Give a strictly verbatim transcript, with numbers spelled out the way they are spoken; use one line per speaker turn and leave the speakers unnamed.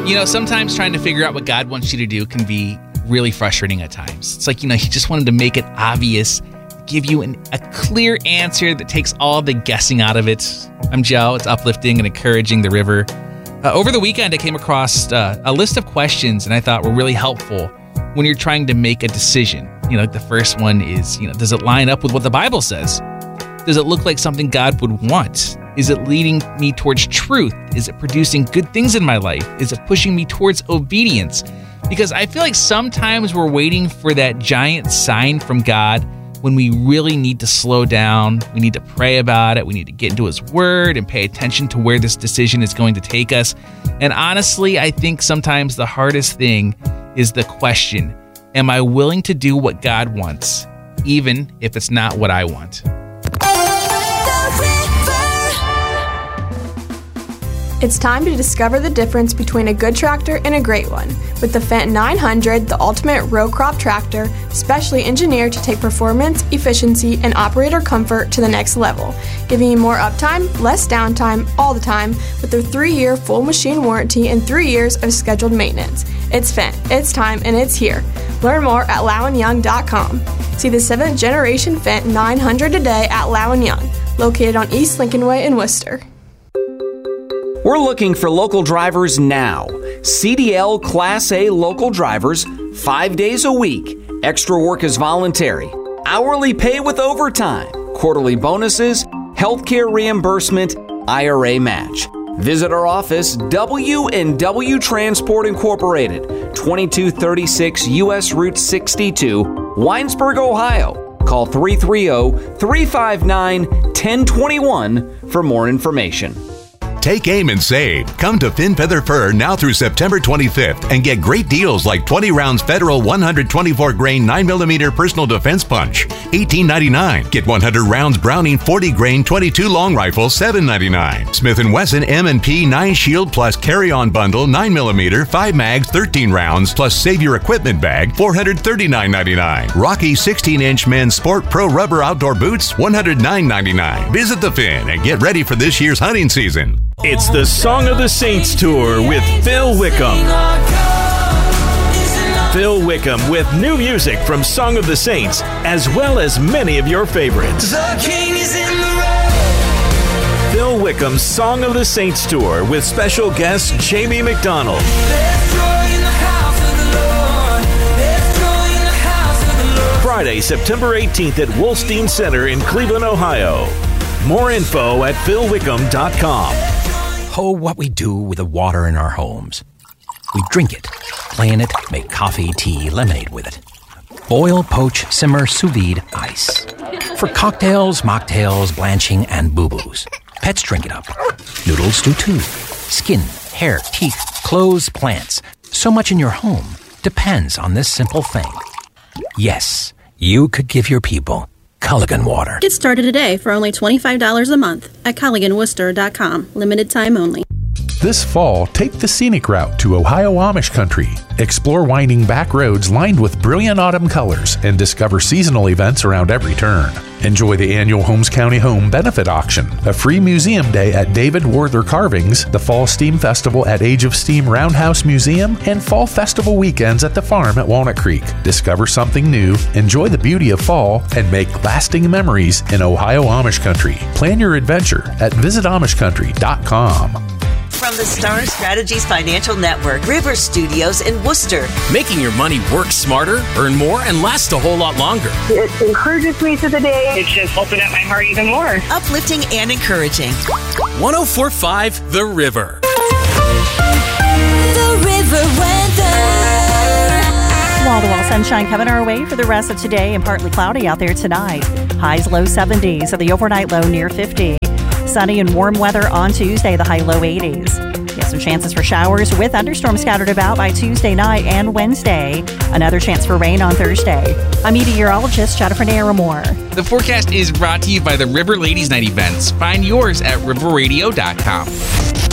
You know, sometimes trying to figure out what God wants you to do can be really frustrating at times. It's like, you know, he just wanted to make it obvious, give you an, a clear answer that takes all the guessing out of it. I'm Joe. It's uplifting and encouraging the river. Uh, over the weekend, I came across uh, a list of questions and I thought were really helpful when you're trying to make a decision. You know, the first one is, you know, does it line up with what the Bible says? Does it look like something God would want? Is it leading me towards truth? Is it producing good things in my life? Is it pushing me towards obedience? Because I feel like sometimes we're waiting for that giant sign from God when we really need to slow down. We need to pray about it. We need to get into His Word and pay attention to where this decision is going to take us. And honestly, I think sometimes the hardest thing is the question, am I willing to do what God wants, even if it's not what I want?
It's time to discover the difference between a good tractor and a great one. With the Fendt nine hundred, the ultimate row crop tractor, specially engineered to take performance, efficiency, and operator comfort to the next level, giving you more uptime, less downtime, all the time, with their three-year full machine warranty and three years of scheduled maintenance. It's Fendt, it's time, and it's here. Learn more at low and young dot com. See the seventh generation Fendt nine hundred today at Low and Young, located on East Lincoln Way in Worcester.
We're looking for local drivers now. C D L Class A local drivers, five days a week. Extra work is voluntary. Hourly pay with overtime. Quarterly bonuses, healthcare reimbursement, I R A match. Visit our office, W and W Transport Incorporated, twenty-two thirty-six U S Route sixty-two, Winesburg, Ohio. Call three three zero, three five nine, one zero two one for more information.
Take aim and save. Come to Fin Feather Fur now through September twenty-fifth and get great deals like twenty rounds Federal one twenty-four grain nine millimeter personal defense punch, eighteen ninety-nine. Get one hundred rounds Browning forty grain twenty-two long rifle, seven ninety-nine. Smith and Wesson M and P nine Shield plus carry-on bundle nine millimeter five mags thirteen rounds plus save your equipment bag, four thirty-nine ninety-nine. Rocky sixteen inch men's Sport Pro rubber outdoor boots, one oh nine ninety-nine. Visit the Fin and get ready for this year's hunting season.
It's the Song of the Saints Tour with Phil Wickham. Phil Wickham with new music from Song of the Saints, as well as many of your favorites. The King is in the road. Phil Wickham's Song of the Saints Tour with special guest Jamie McDonald. There's joy in the house of the Lord. There's joy in the house of the Lord. Friday, September eighteenth at Wolstein Center in Cleveland, Ohio. More info at phil wickham dot com.
Oh, what we do with the water in our homes. We drink it, play in it, make coffee, tea, lemonade with it. Boil, poach, simmer, sous vide, ice. For cocktails, mocktails, blanching, and boo-boos. Pets drink it up. Noodles do too. Skin, hair, teeth, clothes, plants. So much in your home depends on this simple thing. Yes, you could give your people Culligan water.
Get started today for only twenty-five dollars a month at Culligan Worcester dot com. Limited time only.
This fall, take the scenic route to Ohio Amish country. Explore winding back roads lined with brilliant autumn colors and discover seasonal events around every turn. Enjoy the annual Holmes County Home Benefit Auction, a free museum day at David Werther Carvings, the Fall Steam Festival at Age of Steam Roundhouse Museum, and Fall Festival weekends at the farm at Walnut Creek. Discover something new, enjoy the beauty of fall, and make lasting memories in Ohio Amish country. Plan your adventure at visit amish country dot com.
From the Star Strategies Financial Network, River Studios in Worcester.
Making your money work smarter, earn more, and last a whole lot longer.
It encourages me to the day. It's just opened up my heart even more.
Uplifting and encouraging.
one oh four point five The River.
The River weather.
Wall-to-wall sunshine coming our way for the rest of today and partly cloudy out there tonight. Highs low seventies, so the overnight low near fifty. Sunny and warm weather on Tuesday, the high low eighties. You have some chances for showers with thunderstorms scattered about by Tuesday night and Wednesday. Another chance for rain on Thursday. I'm meteorologist Jennifer Naramore.
The forecast is brought to you by the River Ladies Night events. Find yours at river radio dot com.